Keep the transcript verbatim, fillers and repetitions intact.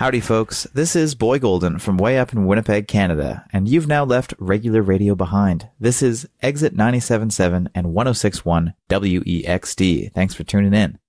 Howdy, folks. This is Boy Golden from way up in Winnipeg, Canada, and you've now left regular radio behind. This is Exit ninety-seven point seven and one oh six point one W E X D. Thanks for tuning in.